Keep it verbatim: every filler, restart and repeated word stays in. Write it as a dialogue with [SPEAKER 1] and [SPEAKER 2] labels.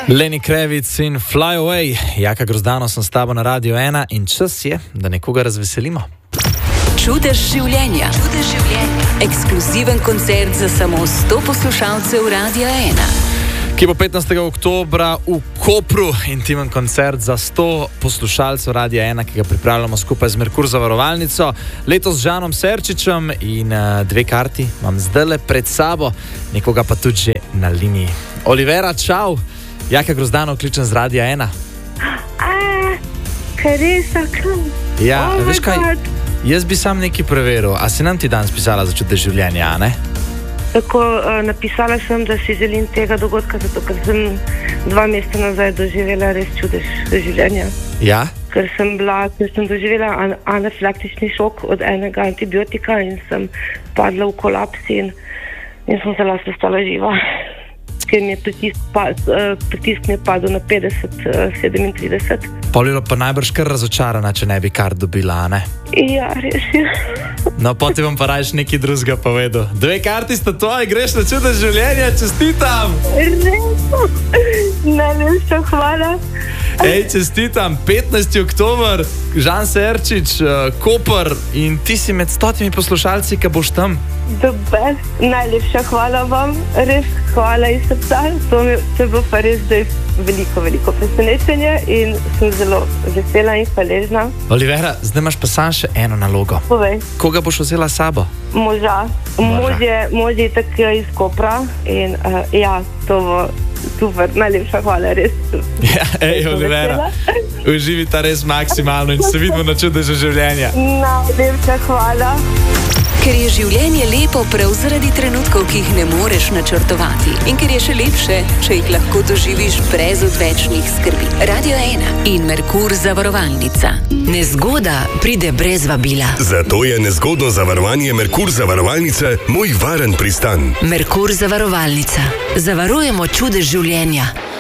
[SPEAKER 1] Lenny Kravitz in Fly Away. Jaka Grozdano sem s tabo na Radio ena in čas je, da nekoga razveselimo.
[SPEAKER 2] Čudež življenja. Čudež življenja. Ekskluziven koncert za samo sto poslušalcev Radio ena.
[SPEAKER 1] Ki bo petnajstega oktobra v Kopru, intimen koncert za sto poslušalcev Radia ena, ki ga pripravljamo skupaj z Merkur zavarovalnico, letos z Žanom Serčičem in uh, dve karti imam zdajle pred sabo, nekoga pa tudi že na liniji. Olivera, čau! Jaka Grozdano kličem z Radia ena.
[SPEAKER 3] A, Karisa, kam?
[SPEAKER 1] Ja,
[SPEAKER 3] oh
[SPEAKER 1] veš kaj,
[SPEAKER 3] God.
[SPEAKER 1] Jaz bi sam nekaj preveril, a si nam ti danes pisala za čudež življenja, ne?
[SPEAKER 3] Tako, uh, napisala sem, da si želim tega dogodka, zato ker sem dva meseca nazaj doživela res čudež življenja.
[SPEAKER 1] Ja?
[SPEAKER 3] Ker sem bila, ker sem doživela an- anafilaktični šok od enega antibiotika in sem padla v kolaps in, in sem zelo ostala živa. Ker mi je pritisk, pa, uh, pritisk mi je padel na petdeset, sedemintrideset.
[SPEAKER 1] Polilo pa najbrž kar razočarana, če ne bi kar dobila, ne?
[SPEAKER 3] Ja, res je.
[SPEAKER 1] No, potem bom pa rajš nekaj drugega povedal. Dve karti sta tvoji, greš na čudež življenja, čestitam!
[SPEAKER 3] Res, najlepša hvala.
[SPEAKER 1] Ej, čestitam, petnajstega oktober, Žan Serčič, uh, Koper in ti si med stotimi poslušalci, ki boš tam.
[SPEAKER 3] Dober, najlepša hvala vam, res hvala iz srca, to mi to bo pa res zdaj veliko, veliko presenečenje in sem zelo vesela in hvaležna.
[SPEAKER 1] Olivera, zdaj imaš pa sam še eno nalogo.
[SPEAKER 3] Povej,
[SPEAKER 1] Koga boš vzela s sabo?
[SPEAKER 3] moža, mož je, mož je tako iz Kopra in uh, ja, to bo super, najlepša hvala, res.
[SPEAKER 1] Ja, ej, Olivera, uživi ta res maksimalno in se vidimo na čudežu življenja.
[SPEAKER 3] Najlepša hvala.
[SPEAKER 2] Ker je življenje lepo prav zaradi trenutkov, ki jih ne moreš načrtovati. In ker je še lepše, če jih lahko doživiš brez odvečnih skrbi. Radio ena in Merkur zavarovalnica. Nezgoda pride brez vabila.
[SPEAKER 4] Zato je nezgodno zavarovanje Merkur zavarovalnice moj varen pristan.
[SPEAKER 2] Merkur zavarovalnica. Zavarujemo čudež življenja.